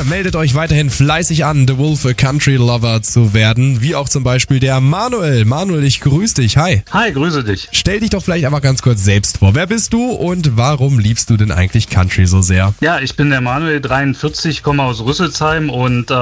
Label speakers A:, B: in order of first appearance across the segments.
A: meldet euch weiterhin fleißig an, The Wolf Country Lover zu werden, wie auch zum Beispiel der Manuel. Manuel, ich grüße dich, hi.
B: Hi, grüße dich.
A: Stell dich doch vielleicht einfach ganz kurz selbst vor. Wer bist du und warum liebst du denn eigentlich Country so sehr?
B: Ja, ich bin der Manuel, 43, komme aus Rüsselsheim und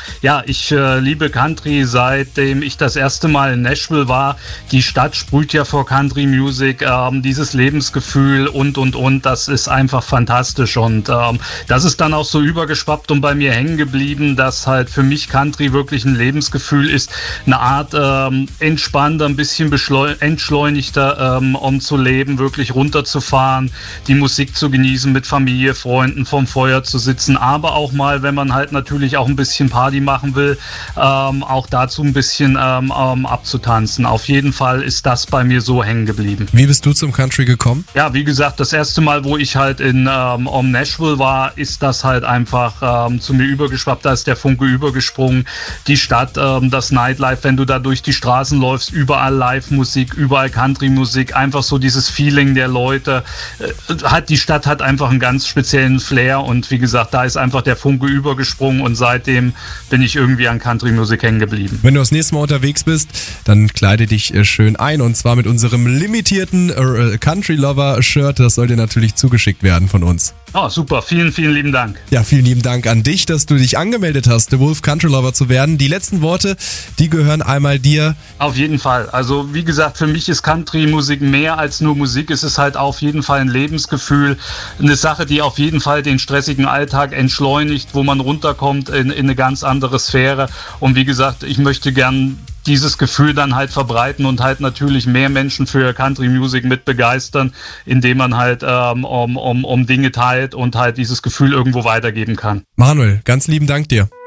B: ich liebe Country, seitdem ich das erste Mal in Nashville war. Die Stadt sprüht ja vor Country Music, dieses Lebensgefühl und, das ist einfach fantastisch und das ist dann auch so übergeschwappt und bei mir hängen geblieben, dass halt für mich Country wirklich ein Lebensgefühl ist, eine Art entspannter, ein bisschen entschleunigter, um zu leben, wirklich runterzufahren, die Musik zu genießen, mit Familie, Freunden vorm Feuer zu sitzen, aber auch mal, wenn man halt natürlich auch ein bisschen Party machen will, auch dazu ein bisschen abzutanzen. Auf jeden Fall ist das bei mir so hängen geblieben.
A: Wie bist du zum Country gekommen?
B: Ja, wie gesagt, das erste Mal, wo ich halt in Nashville war, ist das halt einfach zu mir übergeschwappt, da ist der Funke übergesprungen. Die Stadt, das Nightlife, wenn du da durch die Straßen läufst, überall Live-Musik, überall Country-Musik, einfach so dieses Feeling der Leute. Die Stadt hat einfach einen ganz speziellen Flair und wie gesagt, da ist einfach der Funke übergesprungen und seitdem bin ich irgendwie an Country-Musik hängen geblieben.
A: Wenn du das nächste Mal unterwegs bist, dann kleide dich schön ein und zwar mit unserem limitierten Country Lover Shirt. Das soll dir natürlich zugeschickt werden von uns.
B: Oh, super. Vielen, vielen lieben Dank.
A: Ja, vielen lieben Dank an dich, dass du dich angemeldet hast, The Wolf Country Lover zu werden. Die letzten Worte, die gehören einmal dir.
B: Auf jeden Fall. Also wie gesagt, für mich ist Country-Musik mehr als nur Musik. Es ist halt auf jeden Fall ein Lebensgefühl. Eine Sache, die auf jeden Fall den stressigen Alltag entschleunigt, wo man runterkommt in eine ganz andere Sphäre. Und wie gesagt, ich möchte gern dieses Gefühl dann halt verbreiten und halt natürlich mehr Menschen für Country Music mit begeistern, indem man halt um Dinge teilt und halt dieses Gefühl irgendwo weitergeben kann.
A: Manuel, ganz lieben Dank dir.